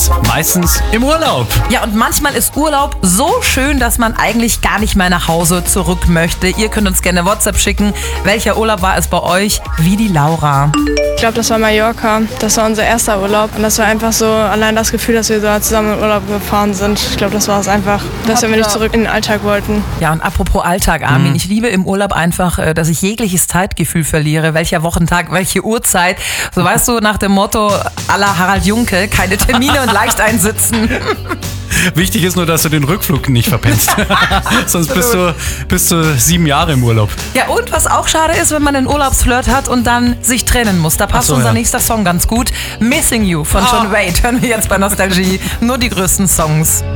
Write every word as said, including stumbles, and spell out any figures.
ist meistens im Urlaub. Ja, und manchmal ist Urlaub so schön, dass man eigentlich gar nicht mehr nach Hause zurück möchte. Ihr könnt uns gerne WhatsApp schicken. Welcher Urlaub war es bei euch? Wie die Laura. Ich glaube, das war Mallorca. Das war unser erster Urlaub. Und das war einfach so allein das Gefühl, dass wir da zusammen in Urlaub gefahren sind. Ich glaube, das war es einfach, dass wir nicht zurück in den Alltag wollten. Ja, und apropos Alltag, Armin. Mhm. Ich liebe im Urlaub einfach, dass ich jegliches Zeitgefühl verliere. Welcher Wochentag, welche Uhrzeit. So weißt du, nach dem Motto à la Harald Junke, keine Termine und leicht einsitzen. Wichtig ist nur, dass du den Rückflug nicht verpennst. Sonst bist du, bist du sieben Jahre im Urlaub. Ja, und was auch schade ist, wenn man einen Urlaubsflirt hat und dann sich trennen muss. Da passt so, unser ja. nächster Song ganz gut. Missing You von oh. John Wade. Hören wir jetzt bei Nostalgie. Nur die größten Songs.